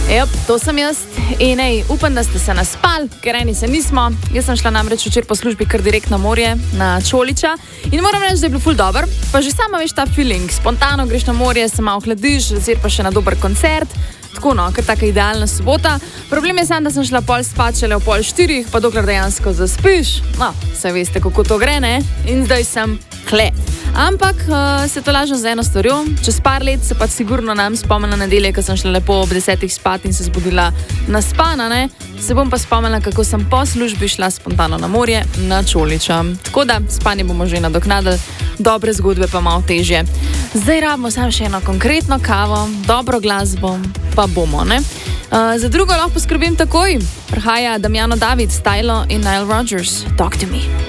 To sem jaz in upam, da ste se naspali, ker eni se nismo. Jaz sem šla namreč včeraj po službi kar direkt na morje, na Čoliča in moram reči, da je bilo ful dobro. Pa že sama veš ta feeling, spontano greš na morje, se malo hladiš, zvečer pa še na dober koncert. Tako ker taka idealna sobota. Problem je sam, da sem šla pol spat šele ob 3:30, pa dokler dejansko zaspiš. No, saj veste, kako to gre, ne? In zdaj sem kle. Ampak se to lažem z eno stvarjo. Čez par let se pa sigurno nam spomnila nedelje, ko sem šla lepo ob 10 spat in se zbudila naspana, ne? Se bom pa spomnila, kako sem po službi šla spontano na morje, na Čoliča. Tako da spanje bomo že nadoknadili, dobre zgodbe pa malo težje. Zdaj rabimo samo še eno konkretno kavo, dobro glasbo, pa bomo, ne? Za drugo lahko poskrbim takoj. Prihaja Damjano David, Stylo in Nile Rodgers. Talk to me.